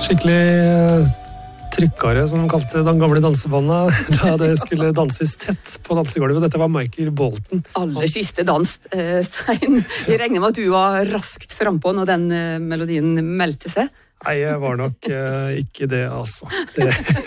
skikkelig trykkare, som de kalte den gamle dansebandet, da det skulle danses tett på dansegulvet. Dette var Michael Bolton. Aller siste dans, Stein. Jeg regner med at du var raskt frempå når den melodien meldte seg. Nei, jeg var nok ikke det, altså. Det